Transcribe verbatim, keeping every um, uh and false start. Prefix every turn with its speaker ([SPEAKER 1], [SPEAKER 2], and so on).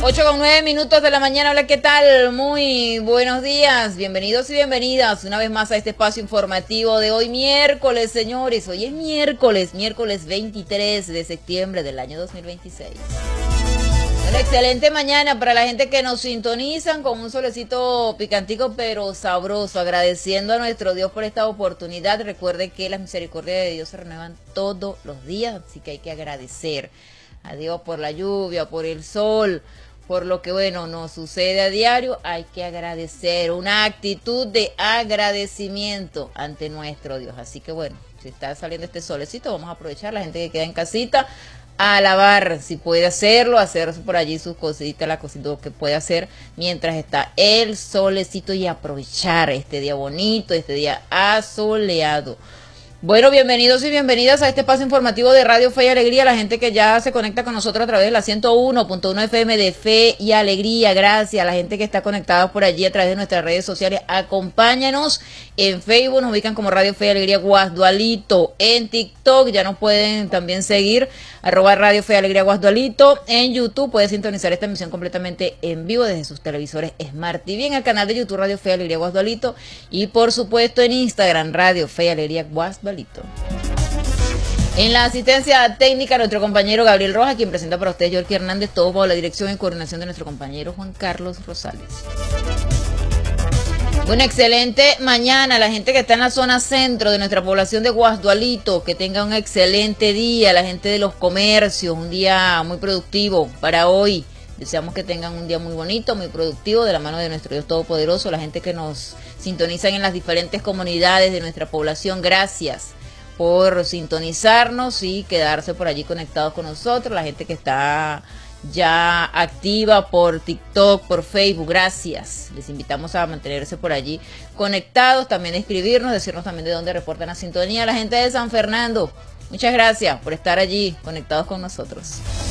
[SPEAKER 1] ocho con nueve minutos de la mañana. Hola, ¿qué tal? Muy buenos días. Bienvenidos y bienvenidas una vez más a este espacio informativo de hoy miércoles, señores. Hoy es miércoles, miércoles veintitrés de septiembre del año dos mil veintiséis. Una excelente mañana para la gente que nos sintonizan con un solecito picantico pero sabroso, agradeciendo a nuestro Dios por esta oportunidad. Recuerde que las misericordias de Dios se renuevan todos los días, así que hay que agradecer a Dios por la lluvia, por el sol, por lo que, bueno, nos sucede a diario. Hay que agradecer, una actitud de agradecimiento ante nuestro Dios. Así que, bueno, si está saliendo este solecito, vamos a aprovechar, la gente que queda en casita, a alabar, si puede hacerlo, hacer por allí sus cositas, la cosita que puede hacer mientras está el solecito, y aprovechar este día bonito, este día asoleado. Bueno, bienvenidos y bienvenidas a este espacio informativo de Radio Fe y Alegría, la gente que ya se conecta con nosotros a través de la ciento uno punto uno F M de Fe y Alegría. Gracias a la gente que está conectada por allí a través de nuestras redes sociales. Acompáñanos en Facebook, nos ubican como Radio Fe y Alegría Guasdualito. En TikTok ya nos pueden también seguir, arroba Radio Fe y Alegría Guasdualito. En YouTube puedes sintonizar esta emisión completamente en vivo desde sus televisores Smart T V, en el canal de YouTube Radio Fe y Alegría Guasdualito, y por supuesto en Instagram Radio Fe y Alegría Guasdualito. En la asistencia técnica, nuestro compañero Gabriel Rojas, quien presenta para ustedes Yorky Hernández, todo bajo la dirección y coordinación de nuestro compañero Juan Carlos Rosales. Una excelente mañana a la gente que está en la zona centro de nuestra población de Guasdualito, que tenga un excelente día, la gente de los comercios, un día muy productivo para hoy. Deseamos que tengan un día muy bonito, muy productivo, de la mano de nuestro Dios Todopoderoso. La gente que nos sintonizan en las diferentes comunidades de nuestra población, gracias por sintonizarnos y quedarse por allí conectados con nosotros. La gente que está ya activa por TikTok, por Facebook, gracias. Les invitamos a mantenerse por allí conectados, también escribirnos, decirnos también de dónde reportan la sintonía. La gente de San Fernando, muchas gracias por estar allí conectados con nosotros.